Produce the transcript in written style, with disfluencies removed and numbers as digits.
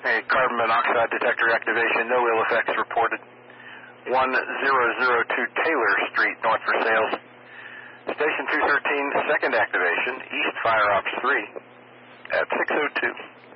A carbon monoxide detector activation, no ill effects reported. 1002 Taylor Street, North Versailles. Station 213, second activation, East Fire Ops 3 at 6:02.